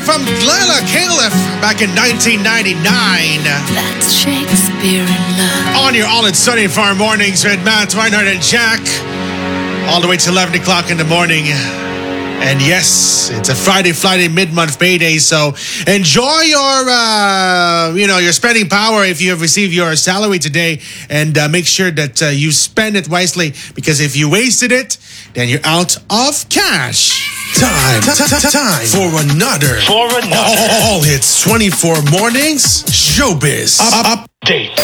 from Lila Caliph back in 1999. That's Shakespeare in love. On your All It's Sunny Farm Mornings with Matt, Reinhardt, and Jack. All the way to 11 o'clock in the morning. And yes, it's a Friday mid-month payday, so enjoy your spending power if you have received your salary today, and make sure that you spend it wisely, because if you wasted it, then you're out of cash. Time for another All Hits 24 Mornings Showbiz Update.